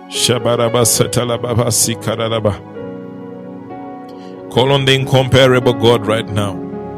Shabaraba satalababa sikararaba. Call on the incomparable God right now.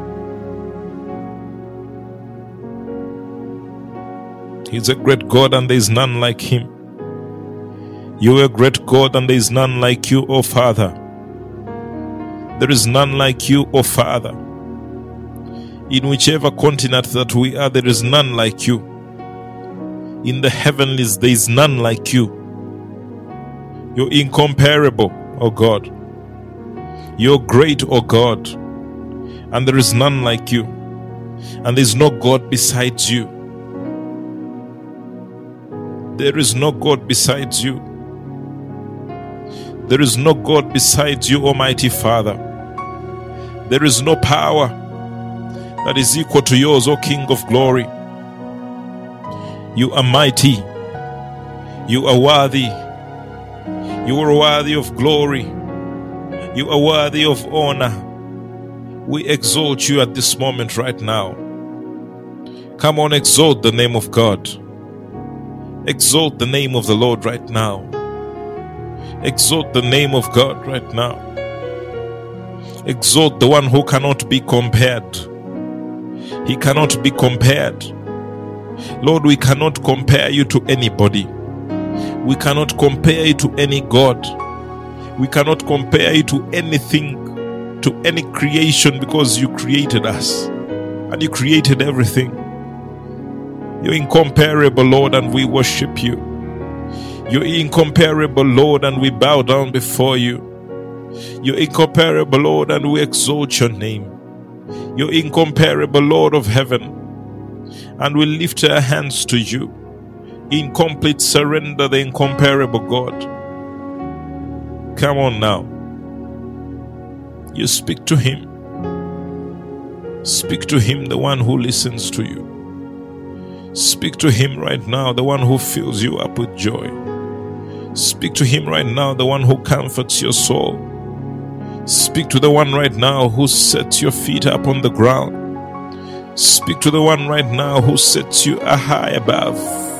He's a great God and there is none like him. You are a great God and there is none like you, O Father. There is none like you, O Father. In whichever continent that we are, there is none like you. In the heavenlies, there is none like you. You're incomparable, O God. You're great, O God. And there is none like you. And there is no God besides you. There is no God besides you. There is no God besides you, Almighty Father. There is no power that is equal to yours, O King of glory. You are mighty. You are worthy. You are worthy of glory. You are worthy of honor. We exalt you at this moment right now. Come on, exalt the name of God. Exalt the name of the Lord right now. Exalt the name of God right now. Exalt the one who cannot be compared. He cannot be compared. Lord, we cannot compare you to anybody. We cannot compare you to any God. We cannot compare you to anything, to any creation, because you created us and you created everything. You're incomparable, Lord, and we worship you. You're incomparable, Lord, and we bow down before you. You're incomparable, Lord, and we exalt your name. You're incomparable, Lord of heaven, and we lift our hands to you in complete surrender, the incomparable God. Come on now. You speak to him. Speak to him, the one who listens to you. Speak to him right now, the one who fills you up with joy. Speak to him right now, the one who comforts your soul. Speak to the one right now who sets your feet up on the ground. Speak to the one right now who sets you high above.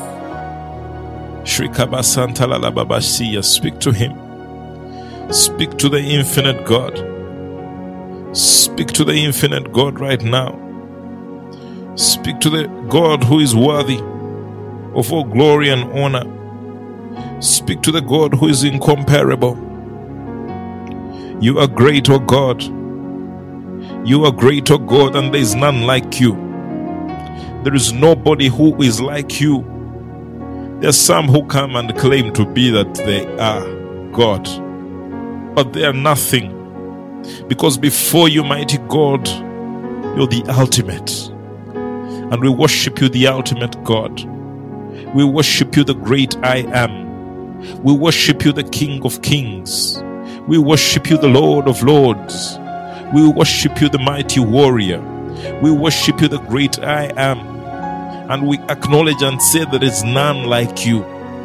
Shrikabasantalalababasiya. Speak to him. Speak to the infinite God. Speak to the infinite God right now. Speak to the God who is worthy of all glory and honor. Speak to the God who is incomparable. You are great, O God. You are great, O God, and there is none like you. There is nobody who is like you. There are some who come and claim to be that they are God, but they are nothing. Because before you, mighty God, you're the ultimate. And we worship you, the ultimate God. We worship you, the great I am. We worship you, the King of kings. We worship you, the Lord of lords. We worship you, the mighty warrior. We worship you, the great I am. And we acknowledge and say there is none like you.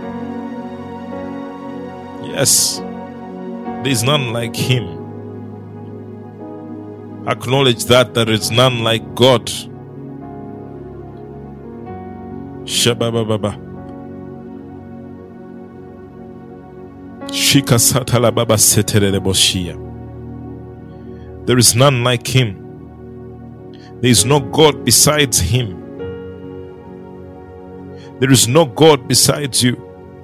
Yes, there is none like him. Acknowledge that there is none like God. Shabababa. Shikasatala baba setereboshia. There is none like him. There is no God besides him. There is no God besides you.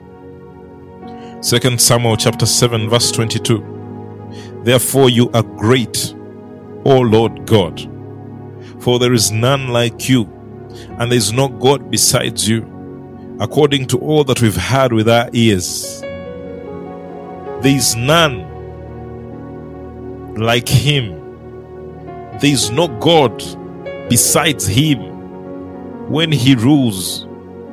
2 Samuel chapter 7 verse 22. Therefore you are great, O Lord God, for there is none like you, and there is no God besides you, according to all that we've heard with our ears. There is none like him. There is no God besides him. When he rules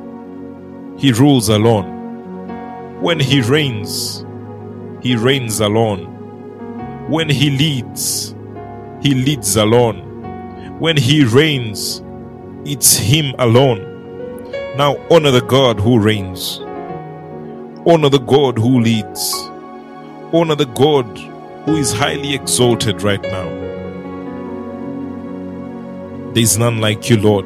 alone. When he reigns alone. When he leads alone. When he reigns, it's him alone. Now honor the God who reigns. Honor the God who leads. Honor the God who is highly exalted right now. There is none like you, Lord.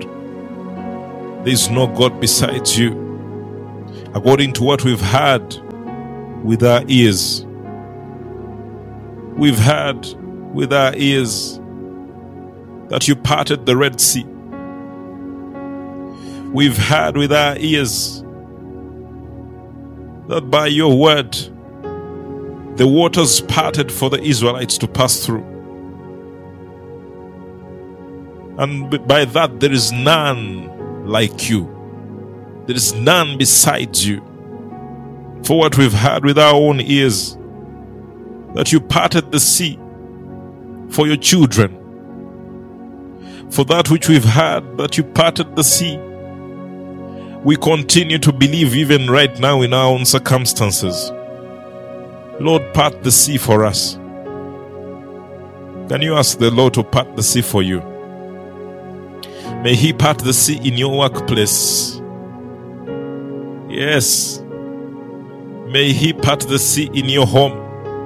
There is no God besides you. According to what we've heard with our ears. We've heard with our ears that you parted the Red Sea. We've heard with our ears that by your word the waters parted for the Israelites to pass through. And by that there is none like you. There is none besides you. For what we've heard with our own ears, that you parted the sea for your children. For that which we've heard, that you parted the sea, we continue to believe even right now in our own circumstances. Lord, part the sea for us. Can you ask the Lord to part the sea for you? May He part the sea in your workplace. Yes. May He part the sea in your home.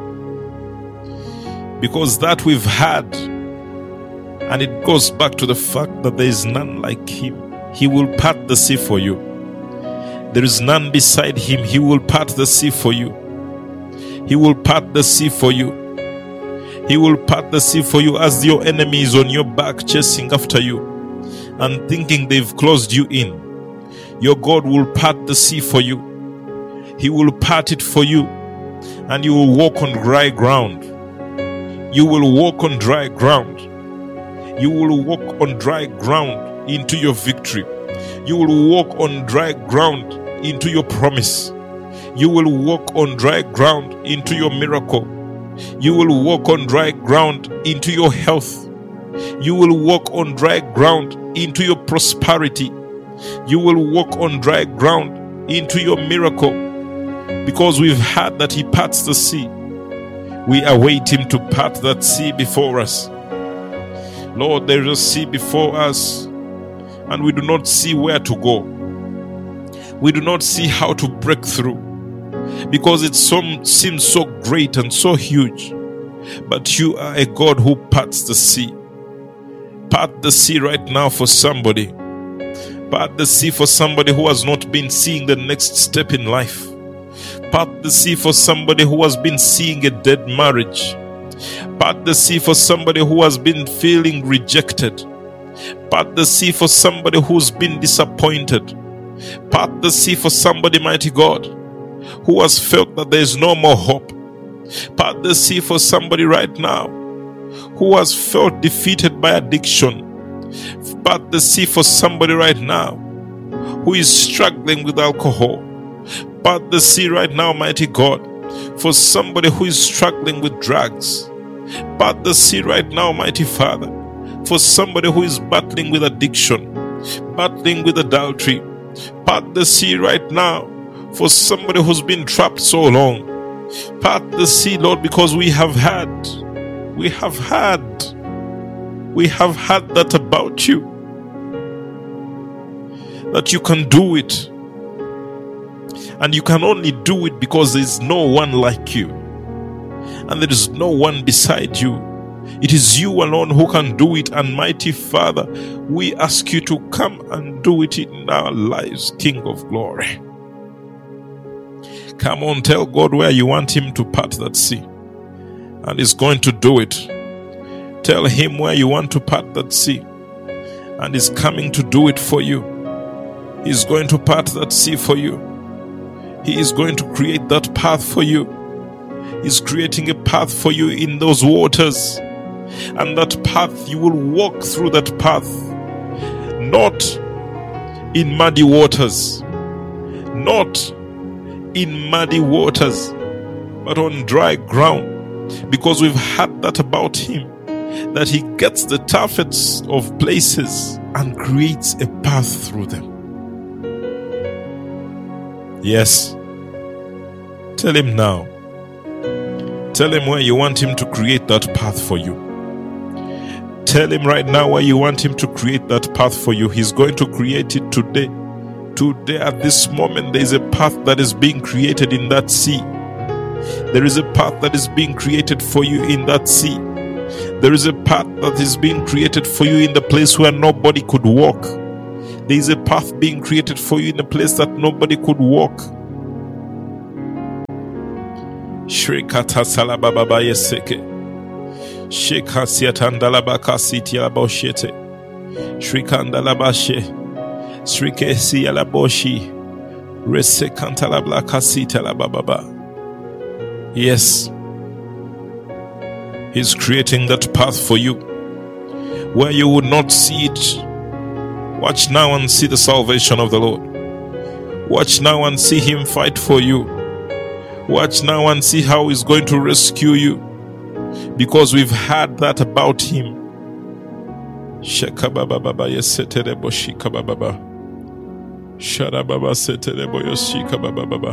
Because that we've had, and it goes back to the fact that there is none like Him. He will part the sea for you. There is none beside Him. He will part the sea for you. He will part the sea for you. He will part the sea for you as your enemy is on your back chasing after you and thinking they've closed you in. Your God will part the sea for you. He will part it for you, and you will walk on dry ground. You will walk on dry ground. You will walk on dry ground into your victory. You will walk on dry ground into your promise. You will walk on dry ground into your miracle. You will walk on dry ground into your health. You will walk on dry ground into your prosperity. You will walk on dry ground into your miracle. Because we've heard that He parts the sea. We await Him to part that sea before us. Lord, there is a sea before us, and we do not see where to go. We do not see how to break through, because it seems so great and so huge. But you are a God who parts the sea. Part the sea right now for somebody. Part the sea for somebody who has not been seeing the next step in life. Part the sea for somebody who has been seeing a dead marriage. Part the sea for somebody who has been feeling rejected. Part the sea for somebody who's been disappointed. Part the sea for somebody, mighty God, who has felt that there is no more hope. Part the sea for somebody right now who has felt defeated by addiction. Part the sea for somebody right now who is struggling with alcohol. Part the sea right now, mighty God, for somebody who is struggling with drugs. Part the sea right now, mighty Father, for somebody who is battling with addiction, battling with adultery. Part the sea right now for somebody who's been trapped so long. Part the sea, Lord, because we have had that about you, that you can do it. And you can only do it because there is no one like you, and there is no one beside you. It is you alone who can do it. And mighty Father, we ask you to come and do it in our lives, King of glory. Come on, tell God where you want Him to part that sea, and He's going to do it. Tell Him where you want to part that sea, and He's coming to do it for you. He's going to part that sea for you. He is going to create that path for you. He's creating a path for you in those waters. And that path, you will walk through that path, not in muddy waters, not in muddy waters, but on dry ground. Because we've heard that about Him, that He gets the toughest of places and creates a path through them. Yes. Tell Him now. Tell Him where you want Him to create that path for you. Tell Him right now where you want Him to create that path for you. He's going to create it today. Today, at this moment, there is a path that is being created in that sea. There is a path that is being created for you in that sea. There is a path that is being created for you in the place where nobody could walk. There is a path being created for you in a place that nobody could walk. Shrikata salababa yeseke. Shekasiatandalabaka sitialaboshete. Shrikandalabashe. Srikesialaboshi. Resekantalabaka sitalababa. Yes. He's creating that path for you where you would not see it. Watch now and see the salvation of the Lord. Watch now and see Him fight for you. Watch now and see how He's going to rescue you, because we've heard that about Him. Shekabababa yeseterebo shikabababa. Sharababa seterebo yoshikabababa.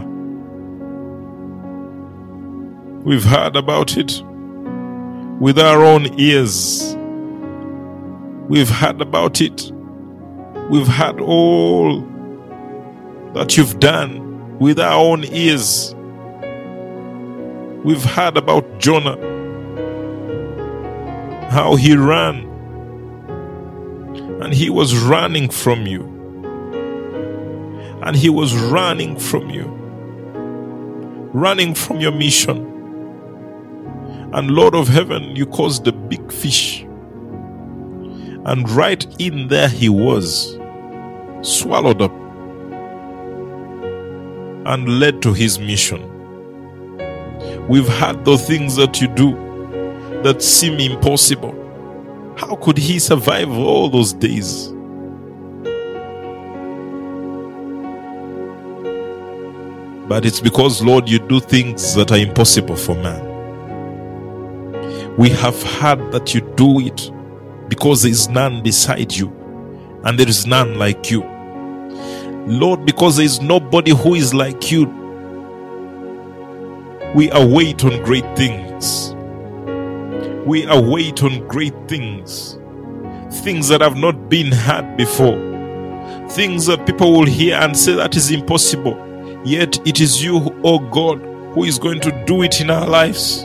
We've heard about it with our own ears. We've heard about it. We've heard all that you've done with our own ears. We've heard about Jonah, how he ran, and he was running from you. And he was running from you, running from your mission. And Lord of heaven, you caused a big fish, and right in there he was, swallowed up and led to his mission. We've had the things that you do that seem impossible. How could he survive all those days? But it's because, Lord, you do things that are impossible for man. We have heard that you do it because there is none beside you and there is none like you. Lord, because there is nobody who is like you, we await on great things. We await on great things. Things that have not been heard before. Things that people will hear and say that is impossible. Yet it is you, oh God, who is going to do it in our lives.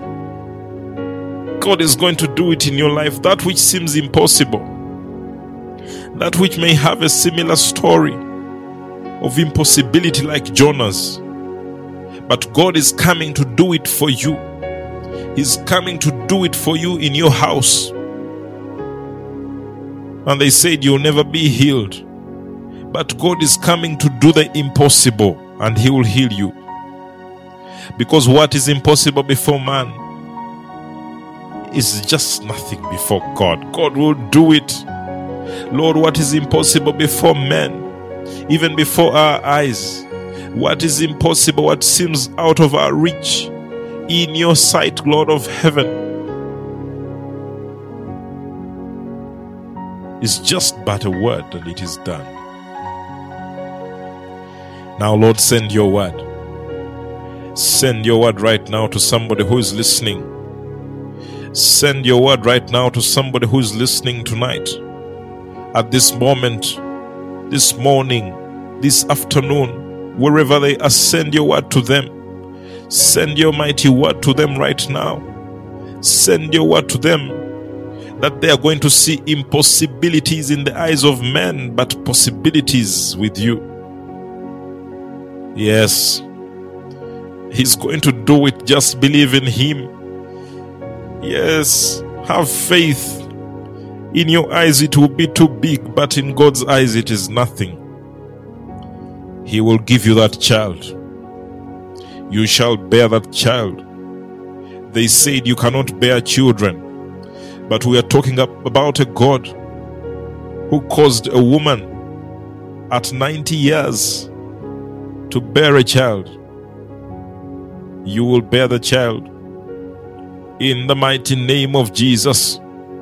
God is going to do it in your life. That which seems impossible, that which may have a similar story of impossibility like Jonah's, but God is coming to do it for you. He's coming to do it for you in your house. And they said you'll never be healed, but God is coming to do the impossible, and He will heal you. Because what is impossible before man is just nothing before God. God will do it. Lord, what is impossible before men, even before our eyes, what is impossible, what seems out of our reach, in your sight, Lord of heaven, is just but a word and it is done. Now, Lord, send your word. Send your word right now to somebody who is listening. Send your word right now to somebody who is listening tonight. At this moment, this morning, this afternoon, wherever they are, send your word to them. Send your mighty word to them right now. Send your word to them that they are going to see impossibilities in the eyes of men, but possibilities with you. Yes, He's going to do it. Just believe in Him. Yes, have faith. In your eyes it will be too big, but in God's eyes it is nothing. He will give you that child. You shall bear that child. They said you cannot bear children, but we are talking about a God who caused a woman at 90 years to bear a child. You will bear the child in the mighty name of Jesus,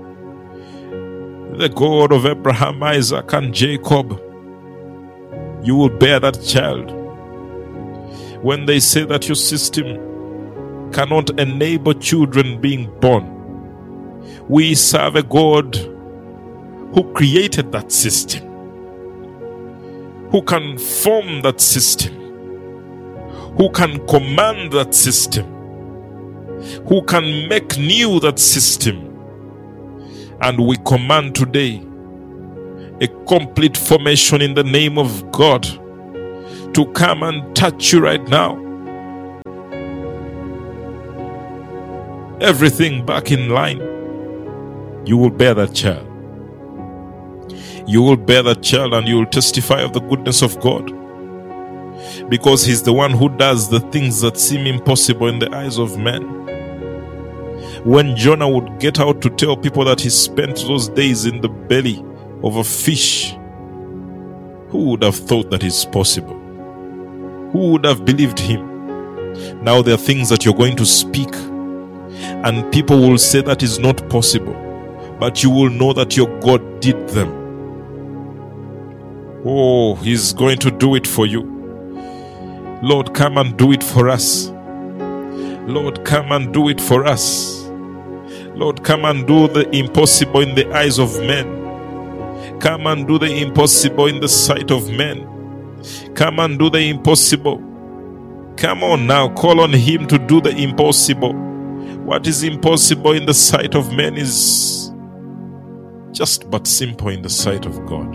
the God of Abraham, Isaac, and Jacob. You will bear that child. When they say that your system cannot enable children being born, we serve a God who created that system, who can form that system, who can command that system, who can make new that system. And we command today a complete formation in the name of God to come and touch you right now. everything back in line, you will bear that child. You will bear that child and you will testify of the goodness of God. Because He's the one who does the things that seem impossible in the eyes of men. When Jonah would get out to tell people that he spent those days in the belly of a fish, who would have thought that it's possible? Who would have believed him? Now there are things that you're going to speak, and people will say that is not possible, but you will know that your God did them. Oh, He's going to do it for you. Lord, come and do it for us. Lord, come and do it for us. Lord, come and do the impossible in the eyes of men. Come and do the impossible in the sight of men. Come and do the impossible. Come on now, call on Him to do the impossible. What is impossible in the sight of men is just but simple in the sight of God.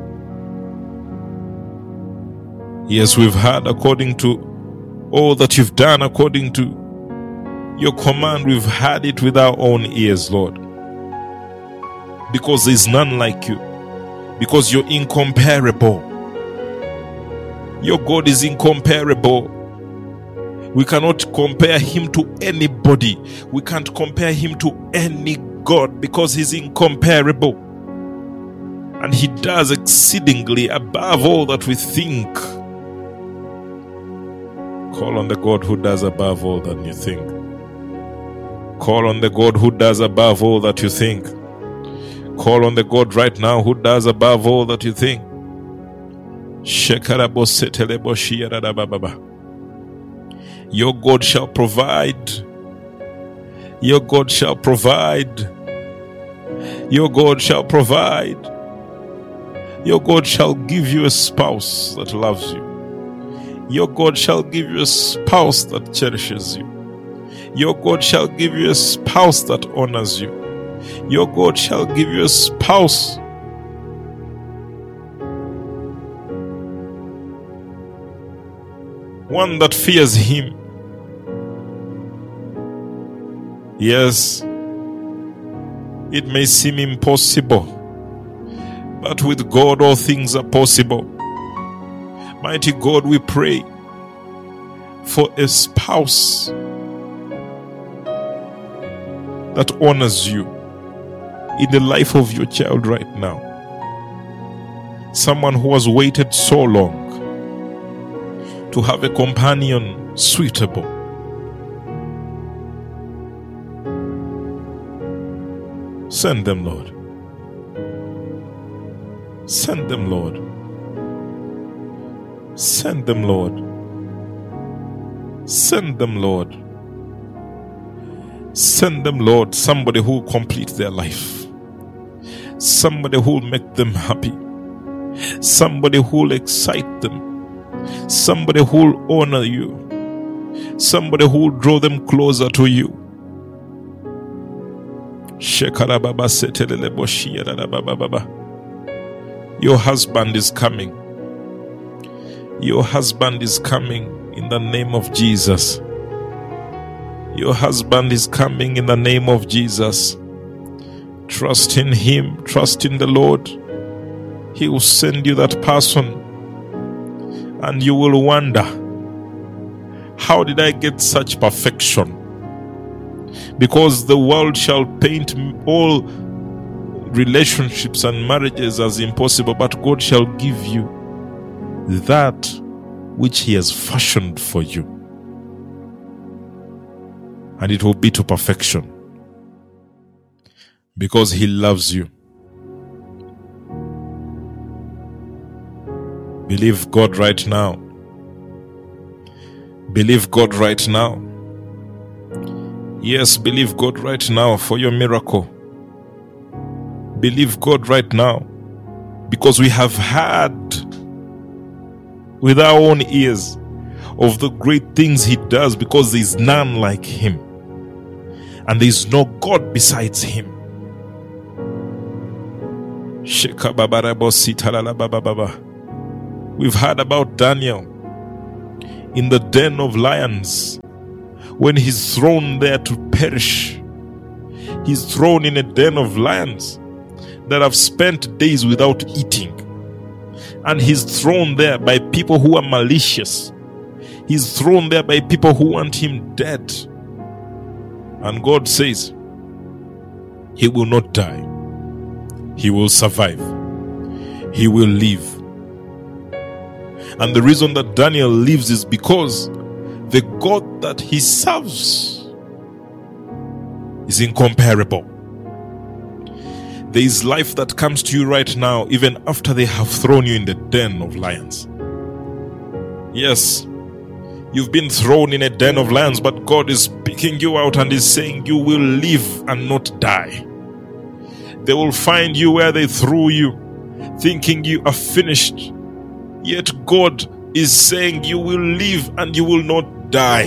Yes, we've heard according to all that You've done, according to Your command, we've heard it with our own ears, Lord. Because there's none like You. Because You're incomparable. Your God is incomparable. We cannot compare Him to anybody. We can't compare Him to any God because He's incomparable. And He does exceedingly above all that we think. Call on the God who does above all that you think. Call on the God who does above all that you think. Call on the God right now who does above all that you think. Your God shall provide. Your God shall provide. Your God shall provide. Your God shall give you a spouse that loves you. Your God shall give you a spouse that cherishes you. Your God shall give you a spouse that honors you. Your God shall give you a spouse one that fears Him. Yes, it may seem impossible, but with God all things are possible. Mighty God, we pray for a spouse that honors You in the life of your child right now. Someone who has waited so long to have a companion suitable. Send them, Lord. Send them, Lord. Send them, Lord. Send them, Lord. Send them, Lord. Somebody who will complete their life. Somebody who will make them happy. Somebody who will excite them. Somebody who will honor You. Somebody who will draw them closer to You. Your husband is coming. Your husband is coming in the name of Jesus. Your husband is coming in the name of Jesus. Trust in Him. Trust in the Lord. He will send you that person. And you will wonder, how did I get such perfection? Because the world shall paint all relationships and marriages as impossible, but God shall give you that which He has fashioned for you. And it will be to perfection. Because He loves you. Believe God right now. Believe God right now. Yes, believe God right now for your miracle. Believe God right now. Because we have heard with our own ears of the great things He does, because there is none like Him. And there is no God besides Him. We've heard about Daniel in the den of lions, when he's thrown there to perish. He's thrown in a den of lions that have spent days without eating. And he's thrown there by people who are malicious. He's thrown there by people who want him dead. And God says, he will not die. He will survive. He will live. And the reason that Daniel lives is because the God that he serves is incomparable. There is life that comes to you right now, even after they have thrown you in the den of lions. Yes, you've been thrown in a den of lions, but God is picking you out and is saying you will live and not die. They will find you where they threw you, thinking you are finished. Yet God is saying you will live and you will not die.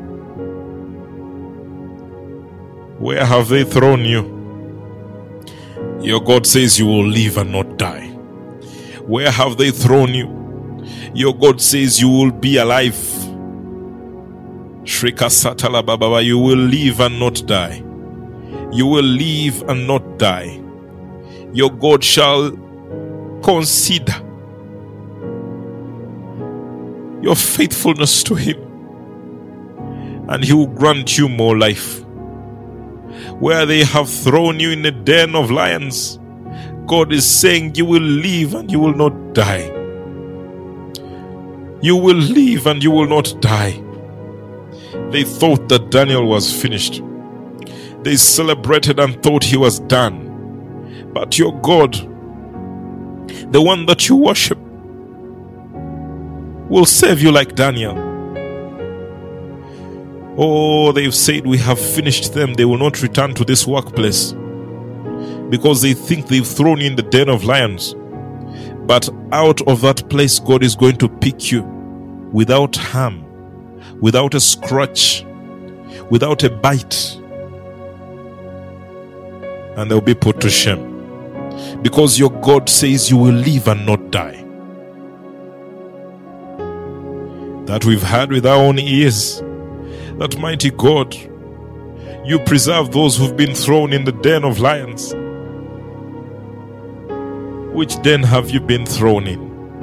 Where have they thrown you? Your God says you will live and not die. Where have they thrown you? Your God says you will be alive. Shrika Satala Baba, you will live and not die. You will live and not die. Your God shall consider your faithfulness to him, and he will grant you more life. Where they have thrown you in a den of lions, God is saying you will live and you will not die. You will live and you will not die. They thought that Daniel was finished. They celebrated and thought he was done. But your God, the one that you worship, will save you like Daniel. Oh, they've said we have finished them. They will not return to this workplace because they think they've thrown you in the den of lions. But out of that place, God is going to pick you without harm, without a scratch, without a bite. And they'll be put to shame because your God says you will live and not die. That we've heard with our own ears. That mighty God, you preserve those who've been thrown in the den of lions. Which den have you been thrown in?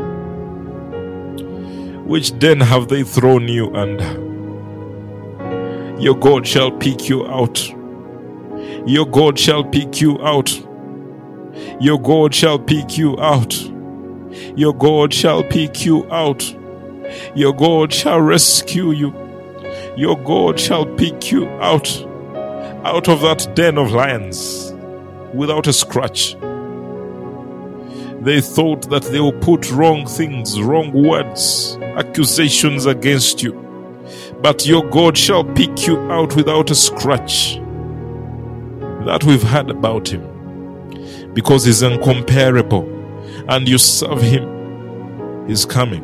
Which den have they thrown you under? Your God shall pick you out. Your God shall pick you out. Your God shall pick you out. Your God shall pick you out. Your God shall rescue you. Your God shall pick you out of that den of lions without a scratch. They thought that they will put wrong things, wrong words, accusations against you. But your God shall pick you out without a scratch. That we've heard about him. Because he's incomparable. And you serve him. He's coming.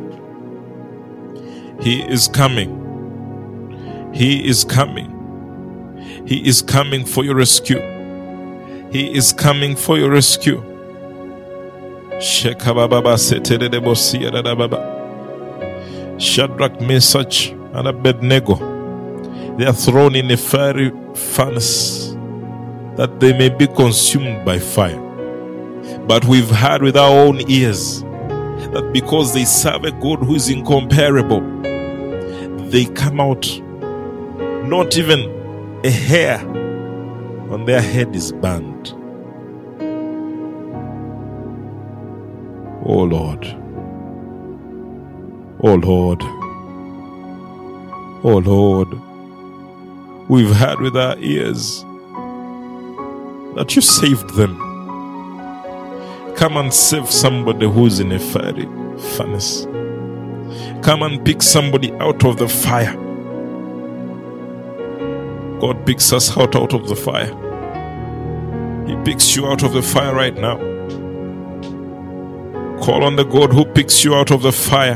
He is coming. He is coming. He is coming for your rescue. He is coming for your rescue. Shadrach, Meshach, and Abednego, they are thrown in a fiery furnace that they may be consumed by fire. But we've heard with our own ears that because they serve a God who is incomparable, they come out. Not even a hair on their head is burned. Oh Lord. Oh Lord. Oh Lord. We've heard with our ears that you saved them. Come and save somebody who's in a fiery furnace. Come and pick somebody out of the fire. God picks us out of the fire. He picks you out of the fire right now. Call on the God who picks you out of the fire.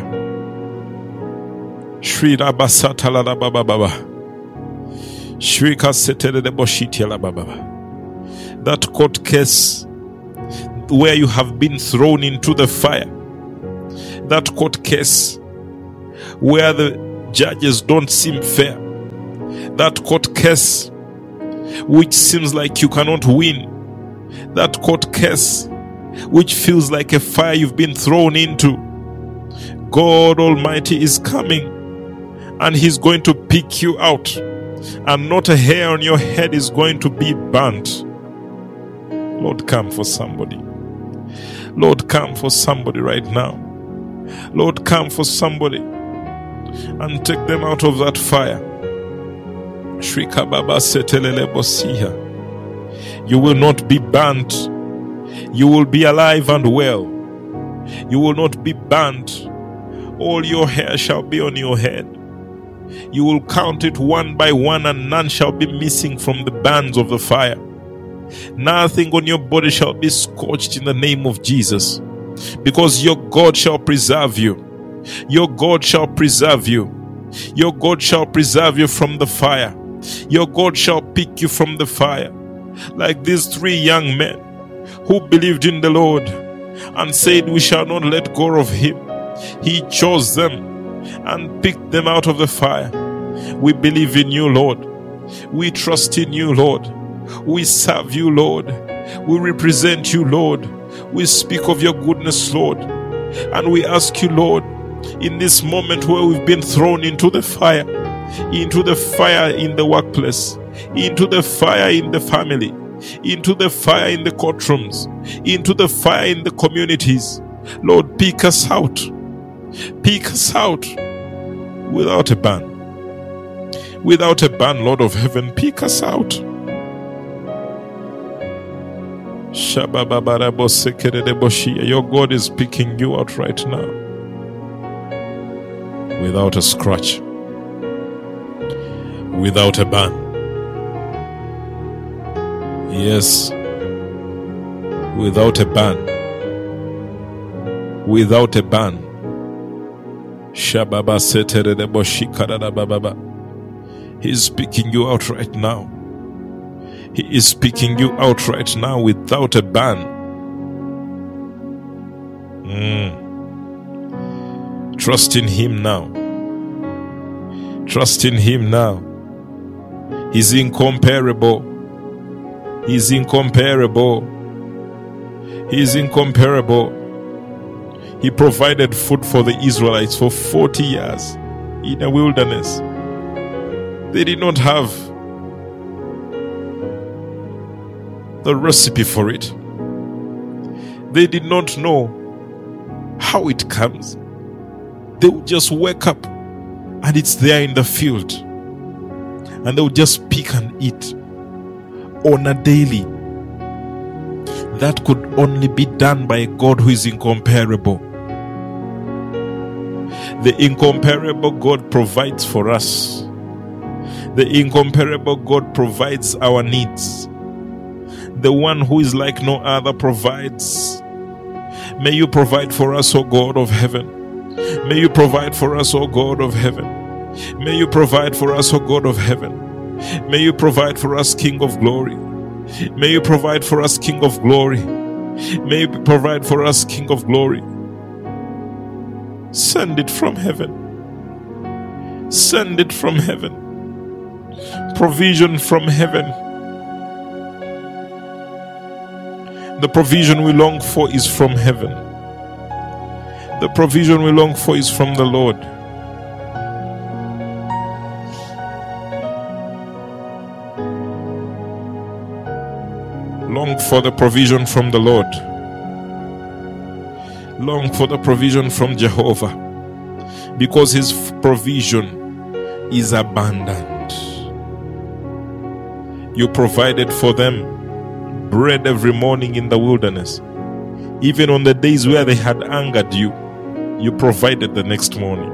Shri Rabasatala Baba Baba. Shrika Setere de Boshitela Baba. That court case where you have been thrown into the fire. That court case where the judges don't seem fair. That court case which seems like you cannot win. That court case which feels like a fire you've been thrown into. God Almighty is coming, and He's going to pick you out, and not a hair on your head is going to be burnt. Lord, come for somebody. Lord, come for somebody right now. Lord, come for somebody and take them out of that fire. You will not be burnt. You will be alive and well. You will not be burnt. All your hair shall be on your head. You will count it one by one, and none shall be missing from the bands of the fire. Nothing on your body shall be scorched in the name of Jesus, because your God shall preserve you. Your God shall preserve you. Your God shall preserve you from the fire. Your God shall pick you from the fire. Like these 3 young men who believed in the Lord and said, we shall not let go of Him. He chose them and picked them out of the fire. We believe in you, Lord. We trust in you, Lord. We serve you, Lord. We represent you, Lord. We speak of your goodness, Lord. And we ask you, Lord, in this moment where we've been thrown into the fire in the workplace, into the fire in the family, into the fire in the courtrooms, into the fire in the communities, Lord, pick us out. Pick us out without a ban. Without a ban, Lord of heaven, pick us out. Your God is picking you out right now. Without a scratch. Without a ban. Yes. Without a ban. Without a ban. He's picking you out right now. He is picking you out right now without a ban. Trust in Him now. Trust in Him now. He's incomparable. He's incomparable. He's incomparable. He provided food for the Israelites for 40 years in a wilderness. They did not have the recipe for it. They did not know how it comes. They would just wake up and it's there in the field, and they would just pick and eat on a daily. That could only be done by a God who is incomparable. The incomparable God provides for us. The incomparable God provides our needs. The one who is like no other provides. May you provide for us, O God of heaven. May you provide for us, O God of heaven. May you provide for us, O God of heaven. May you provide for us, King of glory. May you provide for us, King of glory. May you provide for us, King of glory. Send it from heaven. Send it from heaven. Provision from heaven. The provision we long for is from heaven. The provision we long for is from the Lord. Long for the provision from the Lord. Long for the provision from Jehovah, because His provision is abundant. You provided for them bread every morning in the wilderness. Even on the days where they had angered you, you provided the next morning.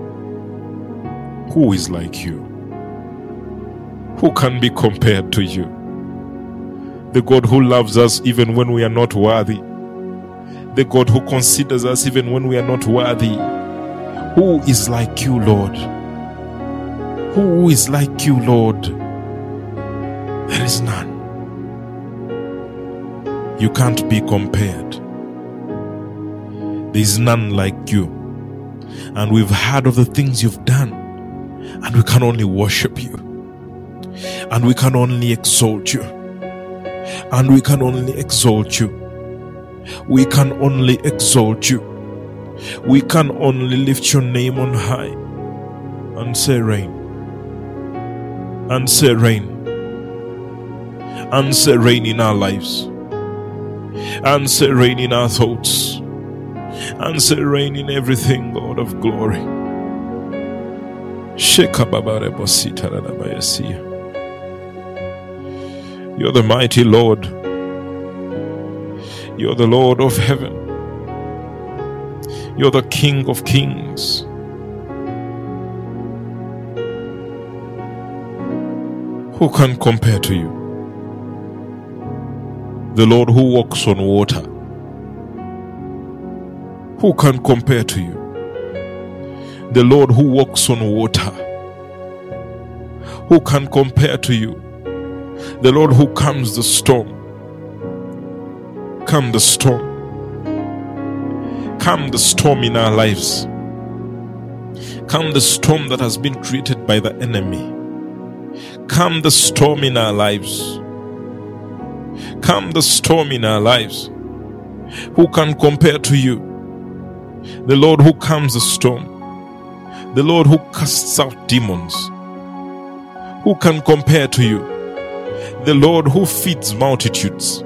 Who is like you? Who can be compared to you? The God who loves us even when we are not worthy. The God who considers us even when we are not worthy. Who is like you, Lord? Who is like you, Lord? There is none. You can't be compared. There is none like you. And we've heard of the things you've done, and we can only worship you. And we can only exalt you. And we can only exalt you. We can only exalt you. We can only lift your name on high and say reign. And say reign. And say reign in our lives. And say reign in our thoughts. And say reign in everything, God of glory. You're the mighty Lord. You're the Lord of heaven. You're the King of kings. Who can compare to you? The Lord who walks on water. Who can compare to you? The Lord who walks on water. Who can compare to you? The Lord who calms the storm. Calm the storm. Calm the storm in our lives. Calm the storm that has been created by the enemy. Calm the storm in our lives. Calm the storm in our lives. Who can compare to you? The Lord who calms the storm. The Lord who casts out demons. Who can compare to you? The Lord who feeds multitudes.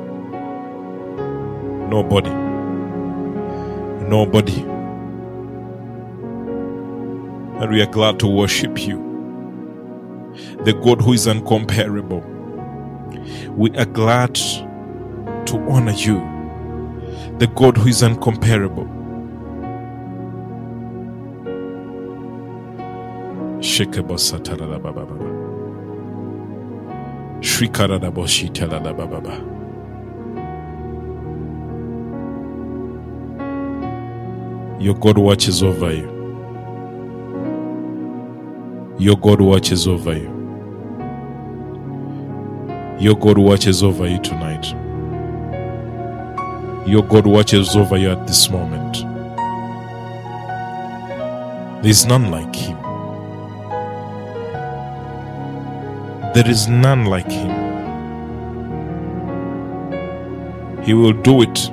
Nobody. Nobody. And we are glad to worship you, the God who is incomparable. We are glad to honor you, the God who is incomparable. Your God watches over you. Your God watches over you. Your God watches over you tonight. Your God watches over you at this moment. There is none like him. There is none like him. He will do it.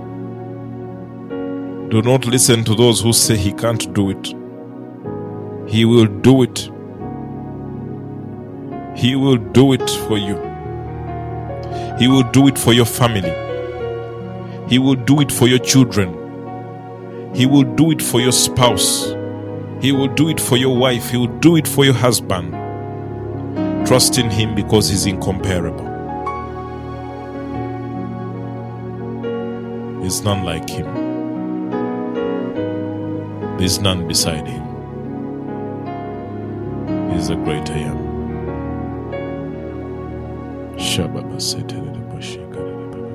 Do not listen to those who say he can't do it. He will do it. He will do it for you. He will do it for your family. He will do it for your children. He will do it for your spouse. He will do it for your wife. He will do it for your husband. Trust in him because he's incomparable. There's none like him. There's none beside him. He's the great I am. Shababa Setere Boshikara.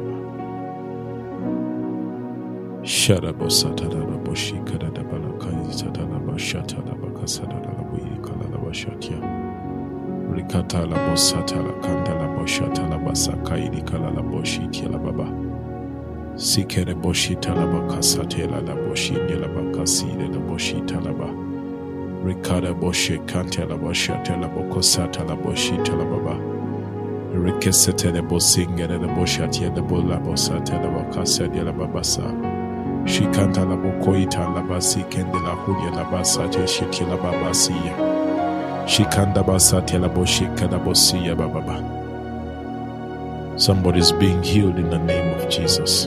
Sharabo Satara Boshikara de Balakai Satana Bashatana Bakasana Buyikala Bashatia. Rikatala Bosatala Kandala Boshatala Basakai Kala Boshitia Baba. Sikere Boshitala Bakasatela la Boshindela Bakaside la Boshitala Ba. Rikada Boshe Kantela Boshatela Bokosatala Boshitala Baba. Rikesetele Bosingere the Boshatia the Bola Bosatela Bakasadia Babasa. Shikanta la Bokoita la Basi Kendela Hudia la Basate Shikila Babasia. Shikanda Basatela Boshika la Bosia Baba. Somebody's being healed in the name of Jesus.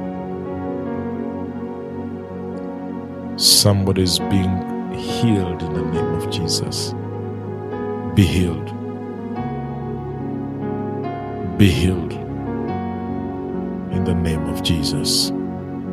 Somebody's being healed in the name of Jesus. Be healed. Be healed in the name of Jesus.